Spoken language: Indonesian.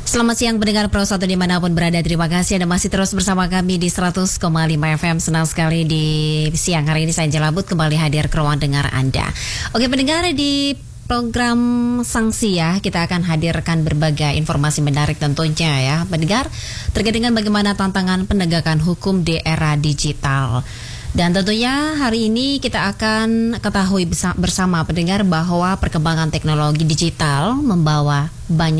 Selamat siang pendengar Pro 1 dimanapun berada. Terima kasih Anda masih terus bersama kami di 100,5 FM. Senang sekali di siang hari ini saya Jelabut kembali hadir ke ruang dengar Anda. Oke pendengar, di program sanksi ya, kita akan hadirkan berbagai informasi menarik tentunya ya pendengar, terkait dengan bagaimana tantangan penegakan hukum di era digital. Dan tentunya hari ini kita akan ketahui bersama pendengar bahwa perkembangan teknologi digital membawa banyak